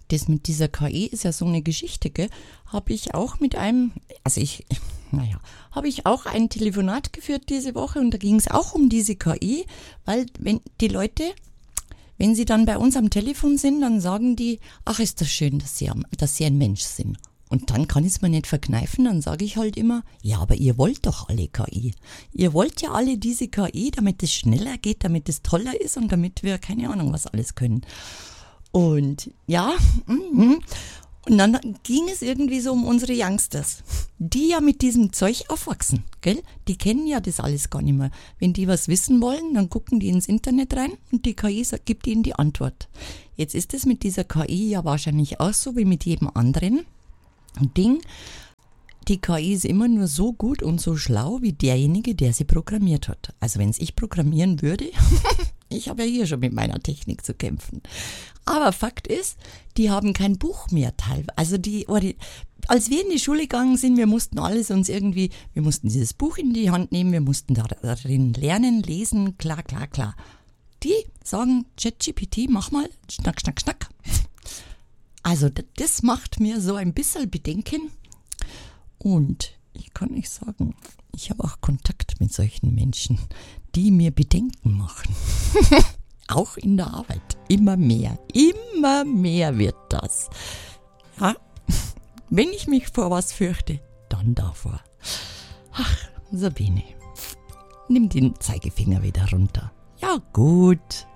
das mit dieser KI ist ja so eine Geschichte, gell? Habe ich auch auch ein Telefonat geführt diese Woche und da ging es auch um diese KI, weil wenn die Leute, wenn sie dann bei uns am Telefon sind, dann sagen die, ach, ist das schön, dass sie ein Mensch sind. Und dann kann ich es mir nicht verkneifen, dann sage ich halt immer, ja, aber ihr wollt doch alle KI. Ihr wollt ja alle diese KI, damit es schneller geht, damit es toller ist und damit wir keine Ahnung was alles können. Und ja, und dann ging es irgendwie so um unsere Youngsters, die ja mit diesem Zeug aufwachsen, gell? Die kennen ja das alles gar nicht mehr. Wenn die was wissen wollen, dann gucken die ins Internet rein und die KI gibt ihnen die Antwort. Jetzt ist es mit dieser KI ja wahrscheinlich auch so wie mit jedem anderen Ding. Die KI ist immer nur so gut und so schlau wie derjenige, der sie programmiert hat. Also wenn es ich programmieren würde, ich habe ja hier schon mit meiner Technik zu kämpfen. Aber Fakt ist, die haben kein Buch mehr teilweise. Also als wir in die Schule gegangen sind, wir mussten dieses Buch in die Hand nehmen, wir mussten darin lernen, lesen, klar. Die sagen, ChatGPT, mach mal, schnack. Also das macht mir so ein bisschen Bedenken. Und ich kann euch sagen, ich habe auch Kontakt mit solchen Menschen, die mir Bedenken machen. Auch in der Arbeit. Immer mehr wird das. Ja, wenn ich mich vor was fürchte, dann davor. Ach, Sabine, nimm den Zeigefinger wieder runter. Ja, gut.